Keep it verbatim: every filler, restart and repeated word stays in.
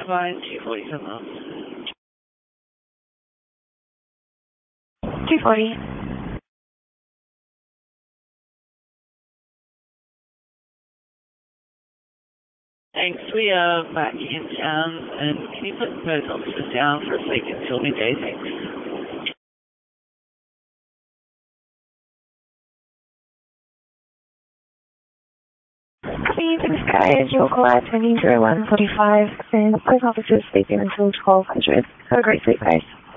Irvine, two forty-seven. two forty. Thanks. We are back in town, and can you put both officers down for a second until midday? Thanks. Please, this guy is your call at twenty oh one forty-five, and both officers sleeping until twelve hundred. Have a great sleep, guys.